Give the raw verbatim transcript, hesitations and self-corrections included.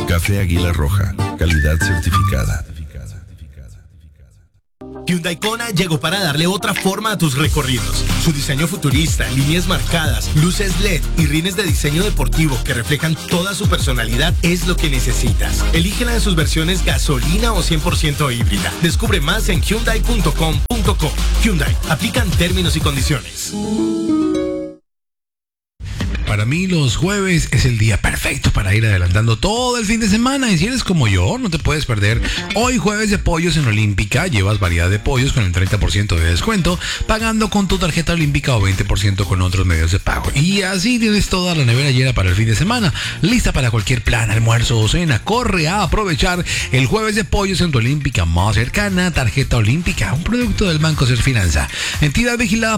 Café Águila Roja, calidad certificada. Hyundai Kona llegó para darle otra forma a tus recorridos. Su diseño futurista, líneas marcadas, luces L E D y rines de diseño deportivo que reflejan toda su personalidad es lo que necesitas. Elígela en sus versiones gasolina o cien por ciento híbrida. Descubre más en hyundai punto com punto co. Hyundai, aplican términos y condiciones. Para mí los jueves es el día perfecto para ir adelantando todo el fin de semana, y si eres como yo, no te puedes perder hoy jueves de pollos en Olímpica. Llevas variedad de pollos con el treinta por ciento de descuento, pagando con tu tarjeta Olímpica o veinte por ciento con otros medios de pago. Y así tienes toda la nevera llena para el fin de semana, lista para cualquier plan, almuerzo o cena. Corre a aprovechar el jueves de pollos en tu Olímpica más cercana. Tarjeta Olímpica, un producto del Banco Serfinanza, entidad vigilada